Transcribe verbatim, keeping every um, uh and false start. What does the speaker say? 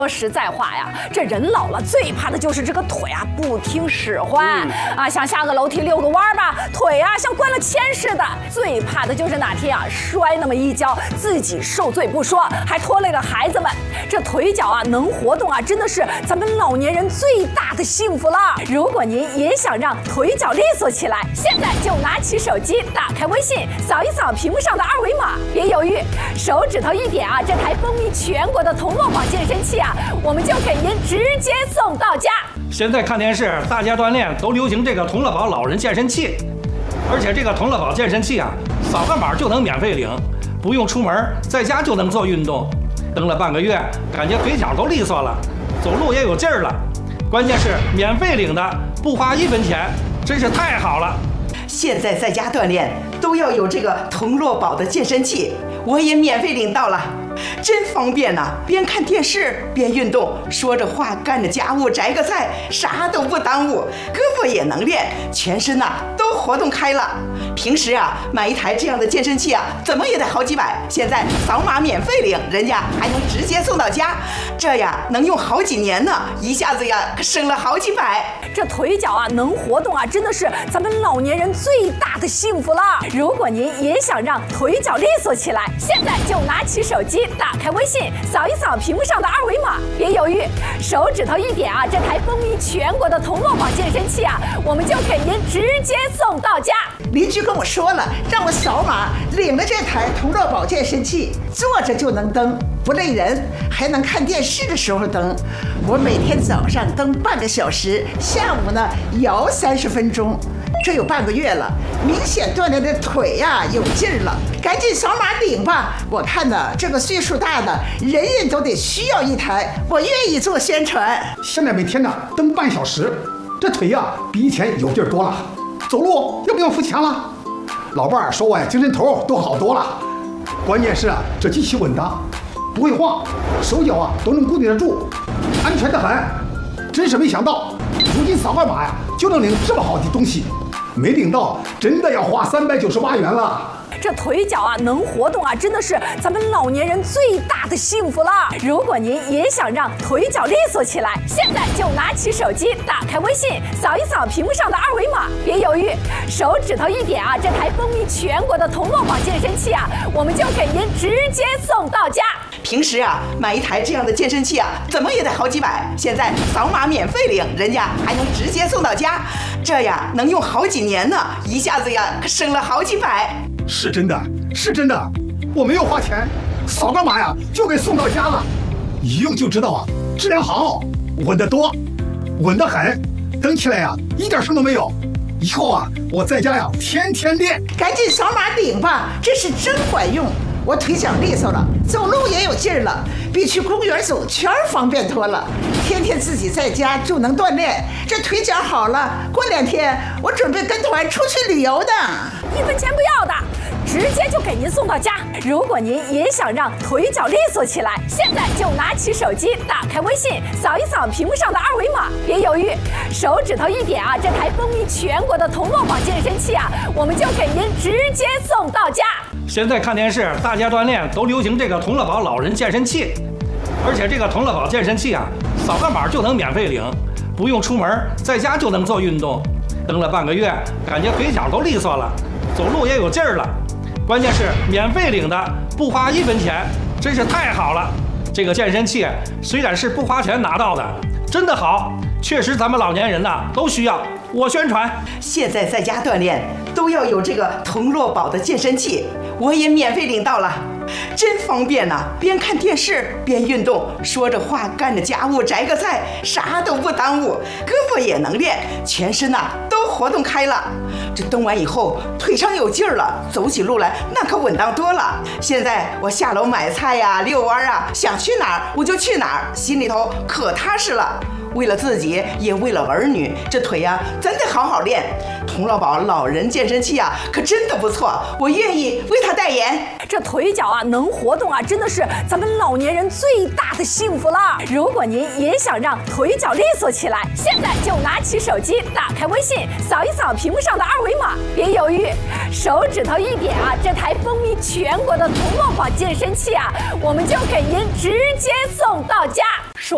说实在话呀，这人老了最怕的就是这个腿啊不听使唤、嗯、啊，想下个楼梯遛个弯吧，腿啊像关了铅似的。最怕的就是哪天啊摔那么一跤，自己受罪不说，还拖累了孩子们。这腿脚啊能活动啊，真的是咱们老年人最大的幸福了。如果您也想让腿脚利索起来，现在就拿起手机，打开微信，扫一扫屏幕上的二维码，别犹豫，手指头一点啊，这台风靡全国的同乐宝健身器啊。我们就给您直接送到家。 现在看电视，大家锻炼都流行这个同乐宝老人健身器，而且这个同乐宝健身器啊，扫个码就能免费领，不用出门，在家就能做运动。蹬了半个月，感觉腿脚都利索了，走路也有劲儿了。关键是免费领的，不花一分钱，真是太好了。 现在在家锻炼都要有这个同乐宝的健身器，我也免费领到了。真方便呐、啊！边看电视边运动，说着话干着家务，摘个菜，啥都不耽误，胳膊也能练，全身呐、啊、都活动开了。平时啊买一台这样的健身器啊，怎么也得好几百，现在扫码免费领，人家还能直接送到家，这呀能用好几年呢，一下子呀可省了好几百。 这腿脚啊能活动啊，真的是咱们老年人最大的幸福了。如果您也想让腿脚利索起来，现在就拿起手机，打开微信，扫一扫屏幕上的二维码，别犹豫，手指头一点啊，这台风靡全国的同乐宝健身器啊，我们就给您直接送到家。 邻居跟我说了，让我扫码领了这台同乐宝健身器，坐着就能蹬，不累人，还能看电视的时候蹬。我每天早上蹬半个小时，下午呢摇三十分钟。这有半个月了，明显锻炼的腿呀、啊、有劲儿了，赶紧扫码领吧！我看呢，这个岁数大的人人都得需要一台，我愿意做宣传。 现在每天呢蹬半小时，这腿呀、啊、比以前有劲儿多了，走路又不用付钱了。老伴儿说我呀精神头都好多了，关键是啊这机器稳当，不会晃，手脚啊都能固定得住，安全得很。真是没想到，如今扫个码呀就能领这么好的东西。没领到，真的要花三百九十八元了。 这腿脚啊能活动啊，真的是咱们老年人最大的幸福了。如果您也想让腿脚利索起来，现在就拿起手机，打开微信，扫一扫屏幕上的二维码，别犹豫，手指头一点啊，这台风靡全国的同乐宝健身器啊，我们就给您直接送到家。 平时啊买一台这样的健身器啊，怎么也得好几百，现在扫码免费领，人家还能直接送到家，这呀能用好几年呢，一下子呀可省了好几百。 是真的，是真的，我没有花钱，扫个码呀就给送到家了，一用就知道啊，质量好，稳得多，稳得很，蹬起来呀一点声都没有。以后啊我在家呀天天练。 赶紧扫码领吧，这是真管用。我腿脚利索了，走路也有劲儿了，比去公园走圈方便多了。天天自己在家就能锻炼，这腿脚好了，过两天我准备跟团出去旅游的。 一分钱不要的，直接就给您送到家。如果您也想让腿脚利索起来，现在就拿起手机，打开微信，扫一扫屏幕上的二维码，别犹豫，手指头一点啊，这台风靡全国的同乐宝健身器啊，我们就给您直接送到家。 现在看电视，大家锻炼都流行这个同乐宝老人健身器，而且这个同乐宝健身器啊，扫个码就能免费领，不用出门，在家就能做运动。蹬了半个月，感觉腿脚都利索了，走路也有劲儿了。关键是免费领的，不花一分钱，真是太好了。这个健身器虽然是不花钱拿到的，真的好，确实咱们老年人呐都需要。我宣传， 现在在家锻炼都要有这个同乐宝的健身器，我也免费领到了，真方便呐、啊！边看电视边运动，说着话干着家务，摘个菜，啥都不耽误，胳膊也能练，全身呐、啊、都活动开了。这蹬完以后腿上有劲儿了，走起路来那可稳当多了。现在我下楼买菜呀、啊、遛弯啊，想去哪儿我就去哪儿，心里头可踏实了。为了自己，也为了儿女，这腿呀、啊、真得好好练。同乐宝老人健身器啊，可真的不错，我愿意为他代言。 这腿脚啊能活动啊，真的是咱们老年人最大的幸福了。如果您也想让腿脚利索起来，现在就拿起手机，打开微信，扫一扫屏幕上的二维码，别犹豫，手指头一点啊，这台风靡全国的同乐宝健身器啊，我们就给您直接送到家。说。